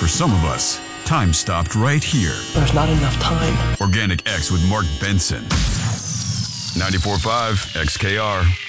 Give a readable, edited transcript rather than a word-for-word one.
for some of us, time stopped right here. There's not enough time. Organic X with Mark Benson. 94.5 XKR.